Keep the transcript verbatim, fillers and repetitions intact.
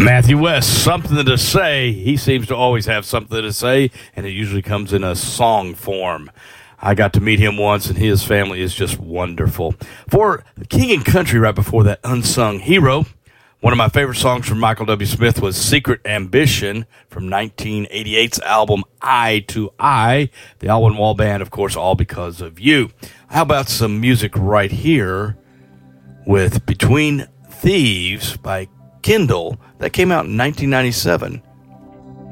Matthew West, something to say. He seems to always have something to say, and it usually comes in a song form. I got to meet him once, and his family is just wonderful. For King and Country, right before that, Unsung Hero. One of my favorite songs from Michael W. Smith was Secret Ambition from nineteen eighty-eight's album Eye to Eye. The Alwyn Wall Band, of course, All Because of You. How about some music right here with Between Thieves by Kendall? That came out in nineteen ninety-seven.